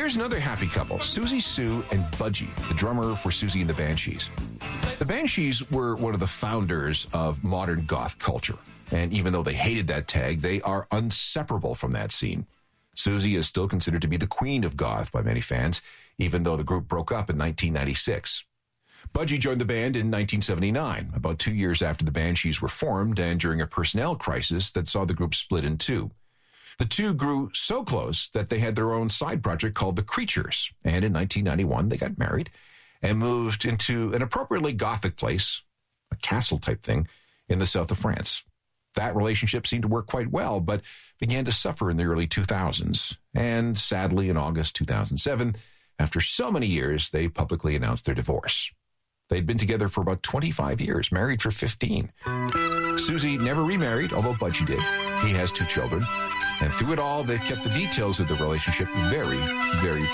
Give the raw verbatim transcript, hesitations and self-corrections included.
here's another happy couple, Siouxsie Sioux and Budgie, the drummer for Siouxsie and the Banshees. The Banshees were one of the founders of modern goth culture. And even though they hated that tag, they are inseparable from that scene. Siouxsie is still considered to be the queen of goth by many fans, even though the group broke up in nineteen ninety-six. Budgie joined the band in nineteen seventy-nine, about two years after the Banshees were formed and during a personnel crisis that saw the group split in two. The two grew so close that they had their own side project called The Creatures, and in nineteen ninety-one they got married and moved into an appropriately gothic place, a castle-type thing, in the south of France. That relationship seemed to work quite well, but began to suffer in the early two thousands. And sadly, in August two thousand seven, after so many years, they publicly announced their divorce. They'd been together for about twenty-five years, married for fifteen. Siouxsie never remarried, although Budgie did. He has two children. And through it all, they've kept the details of the relationship very, very